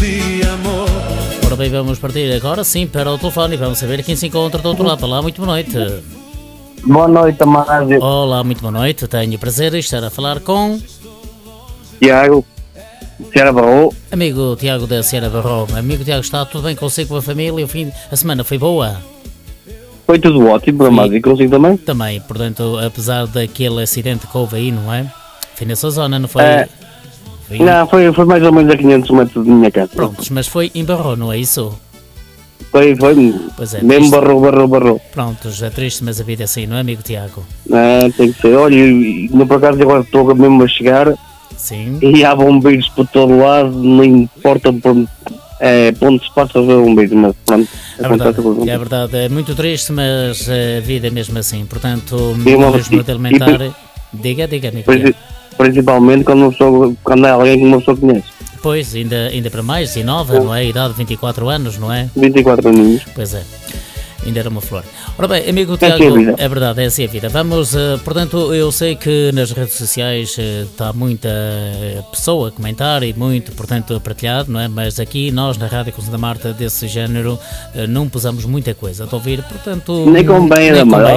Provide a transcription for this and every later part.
Ora bem, vamos partir agora sim para o telefone e vamos saber quem se encontra do outro lado. Olá, muito boa noite. Boa noite, Amália. Olá, muito boa noite. Tenho o prazer de estar a falar com Tiago, Sierra Barro. amigo Tiago da Sierra Barro. Amigo Tiago, está tudo bem consigo, com a família? A semana foi boa? Foi tudo ótimo, Amália, e consigo também? Também, portanto, apesar daquele acidente que houve aí, não é? Foi nessa zona, não foi? Não, foi mais ou menos a 500 metros de minha casa. Prontos, mas foi em Barro, não é isso? Foi, Pois é, mesmo triste. barrou. Prontos, é triste, mas a vida é assim, não é, amigo Tiago? Tem que ser. Olha, no por acaso agora estou mesmo a chegar Sim. e há bombeiros por todo lado, não importa por onde se passa a ver bombeiros, mas pronto. É verdade, é muito triste, mas a vida é mesmo assim, portanto, uma- mesmo de alimentar... Diga, amigo Tiago. Principalmente quando é alguém que uma pessoa conhece. Pois, ainda para mais, e nova, não é? Idade de 24 anos, não é? 24 aninhos. Pois é, ainda era uma flor. Ora bem, amigo assim a Tiago, vida. é verdade, é assim a vida. Vamos, portanto, eu sei que nas redes sociais está muita pessoa a comentar e muito, portanto, partilhado, não é? Mas aqui nós, na Rádio Conselho da Marta, desse género, não pusemos muita coisa a ouvir, portanto... Nem convém,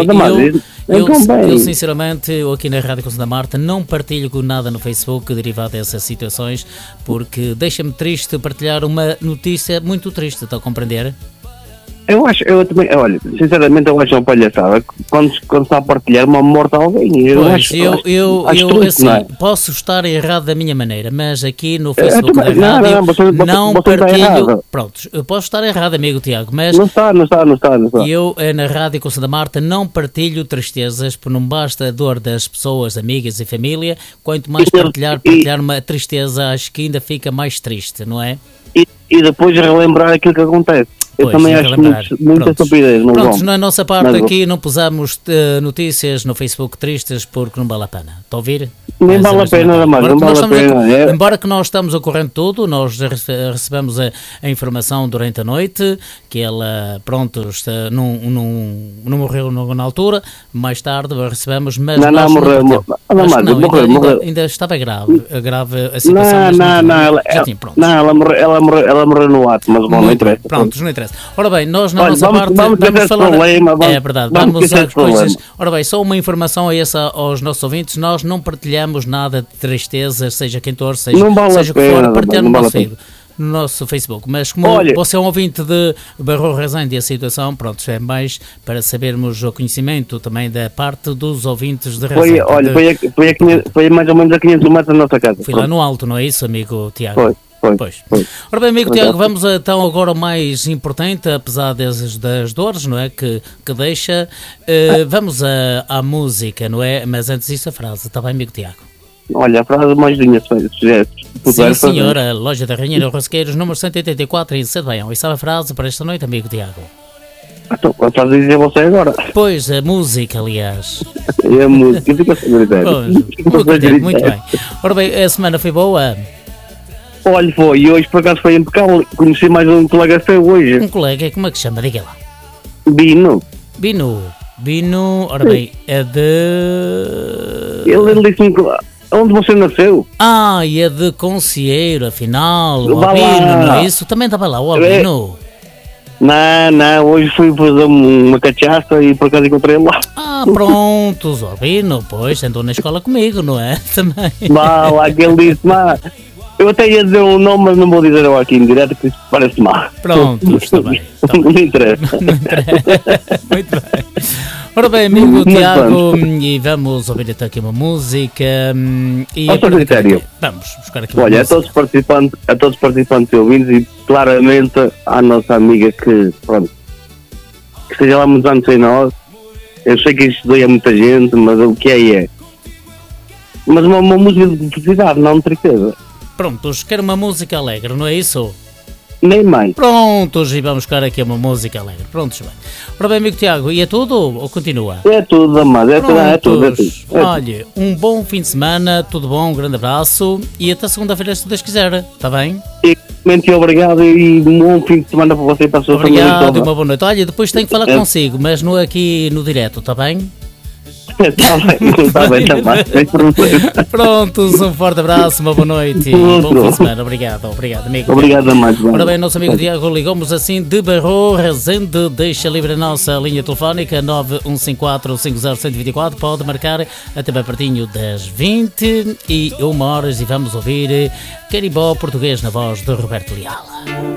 Eu, sinceramente, eu aqui na Rádio Conselho da Marta não partilho nada no Facebook derivado dessas situações, porque deixa-me triste partilhar uma notícia muito triste, está a compreender? Eu também, olha, sinceramente eu acho uma palhaçada quando está a partilhar uma morte a alguém. Eu assim, não é? posso estar errado da minha maneira, mas aqui no Facebook da também, rádio não você está partilho. errado. Pronto, eu posso estar errado, amigo Tiago, mas Não está. eu na Rádio Conselho da Marta não partilho tristezas, porque não basta a dor das pessoas, amigas e família, quanto mais partilhar uma tristeza, acho que ainda fica mais triste, não é? E depois relembrar aquilo que acontece. Eu também acho muita estupidez. Pronto, na nossa parte aqui não pusemos notícias no Facebook tristes porque não vale a pena. Está a ouvir? Nem vale a pena, não vale a pena. Embora que nós estamos a corrente tudo, nós recebemos a informação durante a noite que ela, pronto, não morreu na altura, mais tarde recebemos, mas morreu. Ainda estava grave a situação. Ela morreu no ato, mas não interessa. Pronto, não interessa. Ora bem, nós na nossa parte vamos falar... É verdade, vamos usar as coisas... Ora bem, só uma informação aos nossos ouvintes, nós não partilhamos nada de tristeza, seja quem torce, seja o que for, partilhar no nosso Facebook, mas como você é um ouvinte de Barro Rezende e a situação, pronto, é mais para sabermos o conhecimento também da parte dos ouvintes de Rezende. Foi mais ou menos a 500 metros da nossa casa. Foi lá no alto, não é isso, amigo Tiago? Pois. Ora bem, amigo Tiago, vamos então agora ao mais importante, apesar das dores, não é, que deixa, vamos à música, não é, mas antes disso a frase, está bem, amigo Tiago? Olha, a frase mais linha, sim, senhora, Loja da Rainha dos Rosqueiros, número 184 em Sede Baião. E sabe a frase para esta noite, amigo Tiago? Então, a frase dizer você agora. Pois, a música, aliás. É a música, fica muito bem. Ora bem, a semana foi boa? Olha, foi, e hoje por acaso foi impecável. Conheci mais um colega seu hoje. Um colega, como é que se chama? Diga lá. Bino, ora bem, é de... Ele disse-me onde você nasceu. É de Concieiro, afinal. O Albino, não é isso? Também estava lá, o Albino. Não, hoje fui fazer uma cachaça e por acaso encontrei ele lá. Pronto, o Albino, pois, andou na escola comigo, não é? Também. Lá que ele disse, eu até ia dizer um nome, mas não vou dizer eu aqui em direto, que isso parece mal. Pronto, está bem. Não interessa. Muito bem. Ora bem, amigo Tiago, e vamos ouvir até aqui uma música. Vamos buscar aqui uma música. A todos os participantes e ouvintes, e claramente à nossa amiga que esteja lá muitos anos sem nós. Eu sei que isto dói a muita gente, mas o que é. Mas uma música de felicidade, não de tristeza. Prontos, quero uma música alegre, não é isso? Nem mais. Prontos, e vamos buscar aqui uma música alegre. Prontos, bem. Ora bem, amigo Tiago, e é tudo ou continua? É tudo, amado, é tudo. Olha, um bom fim de semana, tudo bom, um grande abraço e até segunda-feira, se Deus quiser, está bem? Muito obrigado e um bom fim de semana para você e para a sua família. Obrigado e uma boa noite. Olha, depois tenho que falar consigo, mas não aqui no direto, está bem? Está bem também. Prontos, um forte abraço, uma boa noite e bom fim de semana. Obrigado, amigo. Obrigado a mais. Ora bem, nosso amigo Tiago ligou-nos assim de Barro Rezende, deixa livre a nossa linha telefónica 915450124, pode marcar até bem pertinho das 21 horas e vamos ouvir Carimbó Português na voz de Roberto Leal.